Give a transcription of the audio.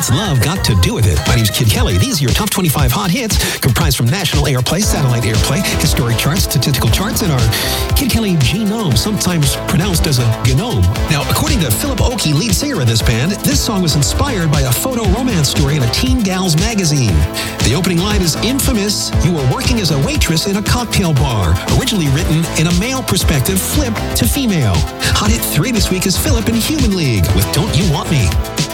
Love got to do with it. My name's Kid Kelly. These are your top 25 hot hits, comprised from national airplay, satellite airplay, historic charts, statistical charts, and our Kid Kelly genome, sometimes pronounced as a gnome. Now, according to Philip Oakey, lead singer of this band, this song was inspired by a photo romance story in a Teen Gals magazine. The opening line is infamous. You were working as a waitress in a cocktail bar. Originally written in a male perspective, flip to female. Hot hit 3 this week is Philip in Human League with Don't You Want Me.